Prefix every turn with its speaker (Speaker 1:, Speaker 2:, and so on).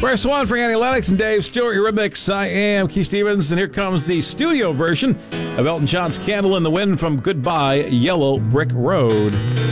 Speaker 1: Where's Swan for Annie Lennox and Dave Stewart, Eurythmics. I am Keith Stevens, and here comes the studio version of Elton John's Candle in the Wind from Goodbye Yellow Brick Road.